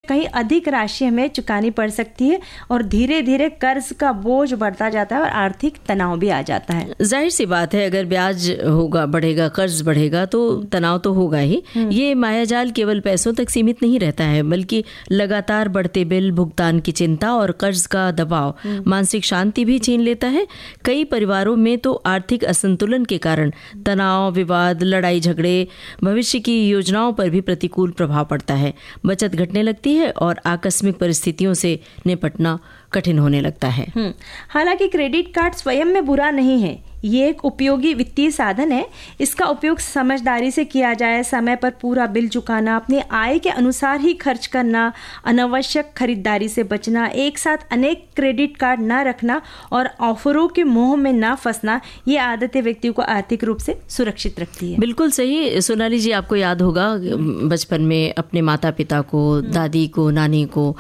कहीं अधिक राशि हमें चुकानी पड़ सकती है और धीरे धीरे कर्ज का बोझ बढ़ता जाता है और आर्थिक तनाव भी आ जाता है। जाहिर सी बात है, अगर ब्याज होगा बढ़ेगा, कर्ज बढ़ेगा तो तनाव तो होगा ही। ये मायाजाल केवल पैसों तक सीमित नहीं रहता है, बल्कि लगातार बढ़ते बिल, भुगतान की चिंता और कर्ज का दबाव मानसिक शांति भी छीन लेता है। कई परिवारों में तो आर्थिक असंतुलन के कारण तनाव, विवाद, लड़ाई झगड़े, भविष्य की योजनाओं पर भी प्रतिकूल प्रभाव पड़ता है। बचत घटने लगती है और आकस्मिक परिस्थितियों से निपटना कठिन होने लगता है। हालांकि क्रेडिट कार्ड स्वयं में बुरा नहीं है, ये एक उपयोगी वित्तीय साधन है। इसका उपयोग समझदारी से किया जाए, समय पर पूरा बिल चुकाना, अपनी आय के अनुसार ही खर्च करना, अनावश्यक खरीदारी से बचना, एक साथ अनेक क्रेडिट कार्ड ना रखना और ऑफरों के मोह में ना फंसना, ये आदतें व्यक्ति को आर्थिक रूप से सुरक्षित रखती है। बिल्कुल सही। सोनाली जी, आपको याद होगा बचपन में अपने माता पिता को, दादी को, नानी को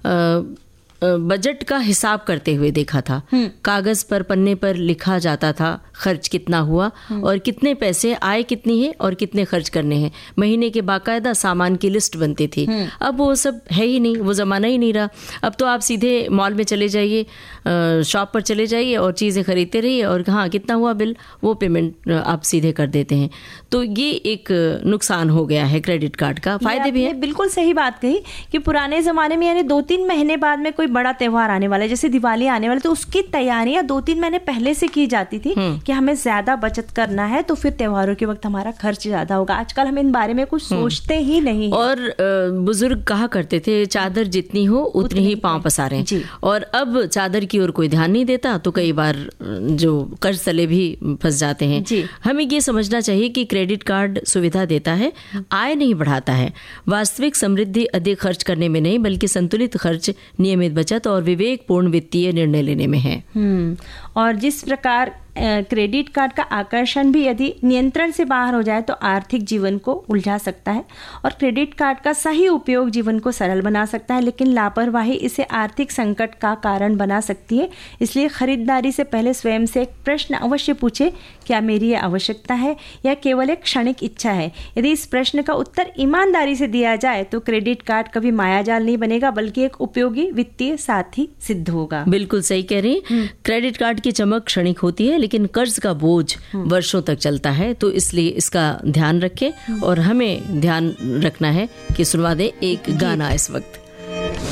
बजट का हिसाब करते हुए देखा था। कागज पर, पन्ने पर लिखा जाता था खर्च कितना हुआ और कितने पैसे, आय कितनी है और कितने खर्च करने हैं। महीने के बाकायदा सामान की लिस्ट बनती थी। अब वो सब है ही नहीं, वो ज़माना ही नहीं रहा। अब तो आप सीधे मॉल में चले जाइए, शॉप पर चले जाइए और चीज़ें खरीदते रहिए और हाँ कितना हुआ बिल, वो पेमेंट आप सीधे कर देते हैं। तो ये एक नुकसान हो गया है क्रेडिट कार्ड का। फायदे भी है। बिल्कुल सही बात कही कि पुराने ज़माने में यानी 2-3 महीने बाद में कोई बड़ा त्यौहार आने वाला है, जैसे दिवाली आने वाला, तो उसकी तैयारियां 2-3 महीने पहले से की जाती थी कि हमें ज्यादा बचत करना है तो फिर त्योहारों के वक्त हमारा खर्च ज्यादा होगा। आजकल हम इन बारे में कुछ सोचते ही नहीं। और बुजुर्ग कहा करते थे चादर जितनी हो उतनी ही पांव पसारें, और अब चादर की ओर कोई ध्यान नहीं देता तो कई बार जो कर्ज तले भी फंस जाते हैं। हमें ये समझना चाहिए कि क्रेडिट कार्ड सुविधा देता है, आय नहीं बढ़ाता है। वास्तविक समृद्धि अधिक खर्च करने में नहीं, बल्कि संतुलित खर्च, नियमित बचत और विवेकपूर्ण वित्तीय निर्णय लेने में है। और जिस प्रकार क्रेडिट कार्ड का आकर्षण भी यदि नियंत्रण से बाहर हो जाए तो आर्थिक जीवन को उलझा सकता है, और क्रेडिट कार्ड का सही उपयोग जीवन को सरल बना सकता है, लेकिन लापरवाही इसे आर्थिक संकट का कारण बना सकती है। इसलिए खरीदारी से पहले स्वयं से एक प्रश्न अवश्य पूछे, क्या मेरी ये आवश्यकता है या केवल एक क्षणिक इच्छा है? यदि इस प्रश्न का उत्तर ईमानदारी से दिया जाए तो क्रेडिट कार्ड कभी मायाजाल नहीं बनेगा, बल्कि एक उपयोगी वित्तीय साथी सिद्ध होगा। बिल्कुल सही कह रही हैं। क्रेडिट कार्ड की चमक क्षणिक होती है, लेकिन कर्ज का बोझ वर्षों तक चलता है। तो इसलिए इसका ध्यान रखें, और हमें ध्यान रखना है कि सुनवा दे एक गाना इस वक्त।